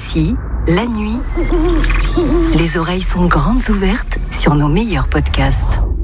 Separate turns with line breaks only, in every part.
Ici, la nuit, les oreilles sont grandes ouvertes sur nos meilleurs podcasts.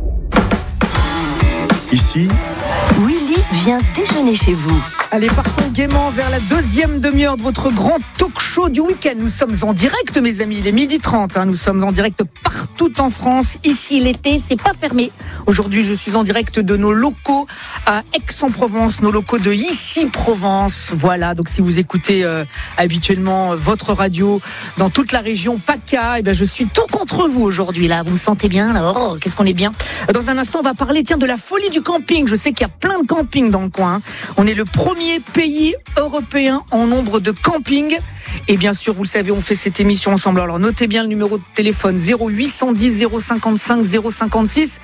Ici,
Willy vient déjeuner chez vous.
Allez, partons gaiement vers la deuxième demi-heure de votre grand talk show du week-end. Nous sommes en direct, mes amis, il est 12h30. Nous sommes en direct partout en France. Ici, l'été, c'est pas fermé. Aujourd'hui, je suis en direct de nos locaux à Aix-en-Provence, nos locaux de Ici Provence. Voilà, donc si vous écoutez habituellement votre radio dans toute la région PACA, je suis tout contre vous aujourd'hui. Là, vous me sentez bien là. Oh, qu'est-ce qu'on est bien. Dans un instant, on va parler de la folie du camping. Je sais qu'il y a plein de campings dans le coin. On est le premier pays européen en nombre de campings. Et bien sûr, vous le savez, on fait cette émission ensemble. Alors notez bien le numéro de téléphone 0810 055 056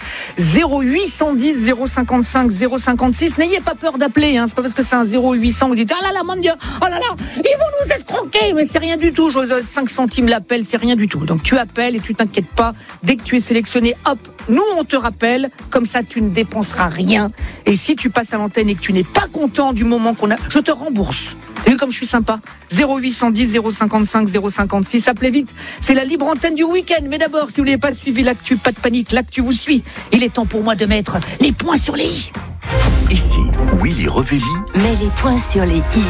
0810 055 056. N'ayez pas peur d'appeler, c'est pas parce que c'est un 0800 vous dites ah là là mon Dieu, oh là là, ils vont nous escroquer, mais c'est rien du tout. Je vous donne 5 centimes l'appel, c'est rien du tout. Donc tu appelles et tu t'inquiètes pas. Dès que tu es sélectionné, hop, nous on te rappelle, comme ça tu ne dépenseras rien. Et si tu passes à l'antenne et que tu n'es pas content du moment qu'on a, je te rembourse. T'as vu comme je suis sympa? 0810 055 056. Appelez vite, c'est la libre antenne du week-end. Mais d'abord, si vous n'avez pas suivi l'actu, pas de panique, l'actu vous suit. Il est temps pour moi de mettre les points sur les i.
Ici, Willy Revelli
Mets les points sur les i.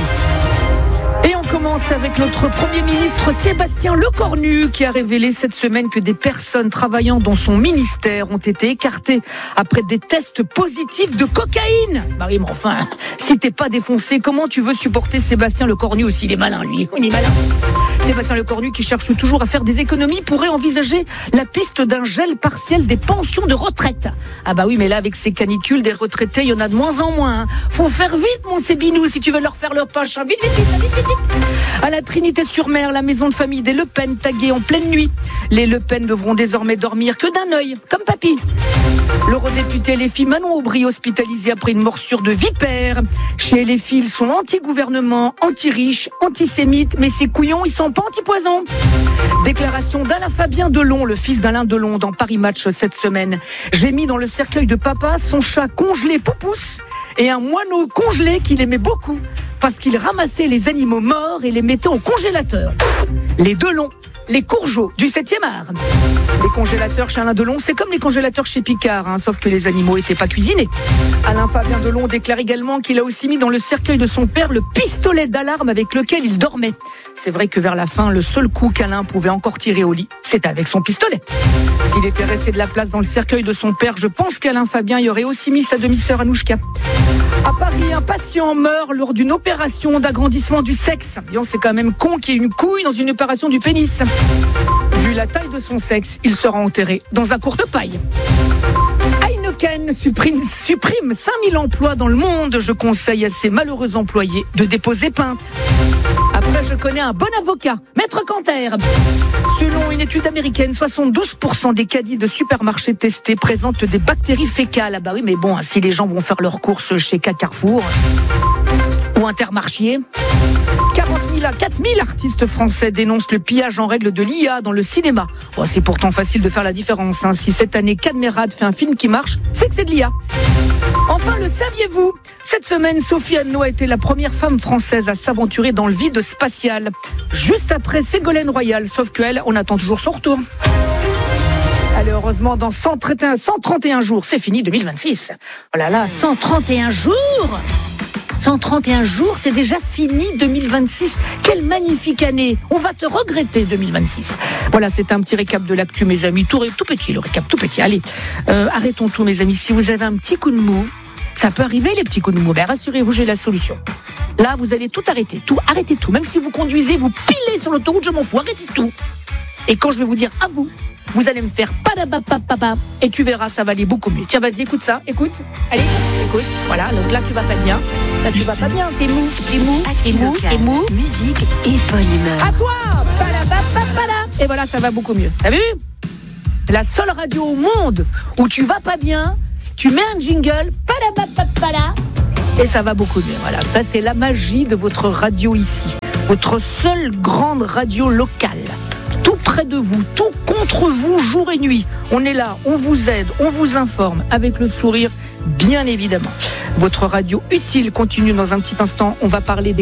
Et on commence avec notre Premier ministre Sébastien Lecornu qui a révélé cette semaine que des personnes travaillant dans son ministère ont été écartées après des tests positifs de cocaïne. Marie, mais enfin, si t'es pas défoncé, comment tu veux supporter Sébastien Lecornu aussi? Il est malin, lui. Il est malin. Sébastien Lecornu qui cherche toujours à faire des économies pourrait envisager la piste d'un gel partiel des pensions de retraite. Ah bah oui, mais là, avec ces canicules, des retraités, il y en a de moins en moins. Faut faire vite, mon Sébinou, si tu veux leur faire leur poche. Vite, vite, vite, vite, vite. À la Trinité-sur-Mer, la maison de famille des Le Pen taguée en pleine nuit. Les Le Pen devront désormais dormir que d'un œil, comme papy. L'eurodéputé LFI Manon Aubry hospitalisé après une morsure de vipère. Chez LFI, ils sont anti-gouvernement, anti-riches, antisémites, mais ces couillons, ils sont pas anti-poison. Déclaration d'Alain Fabien Delon, le fils d'Alain Delon, dans Paris Match cette semaine. J'ai mis dans le cercueil de papa son chat congelé Poupousse et un moineau congelé qu'il aimait beaucoup parce qu'il ramassait les animaux morts et les mettait au congélateur. Les Delon, les Courgeaux du 7e art. Les congélateurs chez Alain Delon, c'est comme les congélateurs chez Picard, sauf que les animaux n'étaient pas cuisinés. Alain Fabien Delon déclare également qu'il a aussi mis dans le cercueil de son père le pistolet d'alarme avec lequel il dormait. C'est vrai que vers la fin, le seul coup qu'Alain pouvait encore tirer au lit, c'était avec son pistolet. S'il était resté de la place dans le cercueil de son père, je pense qu'Alain Fabien y aurait aussi mis sa demi-sœur Anouchka. À Paris, un patient meurt lors d'une opération d'agrandissement du sexe. C'est quand même con qu'il y ait une couille dans une opération du pénis. Vu la taille de son sexe, il sera enterré dans un courte-paille. Heineken supprime 5000 emplois dans le monde. Je conseille à ces malheureux employés de déposer plainte. Après, je connais un bon avocat, Maître Canter. Selon une étude américaine, 72% des caddies de supermarchés testés présentent des bactéries fécales. Ah bah oui, mais bon, si les gens vont faire leurs courses chez Carrefour ou Intermarché, 4000 artistes français dénoncent le pillage en règle de l'IA dans le cinéma. Oh, c'est pourtant facile de faire la différence. Si cette année Cadmerade fait un film qui marche, c'est que c'est de l'IA. Enfin, le saviez-vous? Cette semaine, Sophie Anneau a été la première femme française à s'aventurer dans le vide spatial. Juste après Ségolène Royal, sauf qu'elle, on attend toujours son retour. Allez, heureusement, dans 131 jours, c'est fini 2026. Oh là là, 131 jours 131 jours, c'est déjà fini 2026. Quelle magnifique année. On va te regretter 2026. Voilà, c'est un petit récap de l'actu, mes amis. Tout petit, le récap tout petit. Allez, arrêtons tout, mes amis. Si vous avez un petit coup de mou, ça peut arriver, les petits coups de mou. Ben, rassurez-vous, j'ai la solution. Là, vous allez tout arrêter. Arrêtez tout. Même si vous conduisez, vous pilez sur l'autoroute, je m'en fous. Arrêtez tout. Et quand je vais vous dire à vous, vous allez me faire padabapapapa et tu verras, ça va aller beaucoup mieux. Tiens, vas-y, écoute ça, écoute. Allez, écoute. Voilà, donc là, tu vas pas bien. Là, tu vas pas bien. T'es mou.
Musique et bonne humeur.
À toi. Padabapapala. Et voilà, ça va beaucoup mieux. T'as vu? La seule radio au monde où tu vas pas bien, tu mets un jingle, padabapapala, et ça va beaucoup mieux. Voilà, ça, c'est la magie de votre radio ici. Votre seule grande radio locale. Tout près de vous, tout contre vous, jour et nuit. On est là, on vous aide, on vous informe, avec le sourire, bien évidemment. Votre radio utile continue dans un petit instant. On va parler des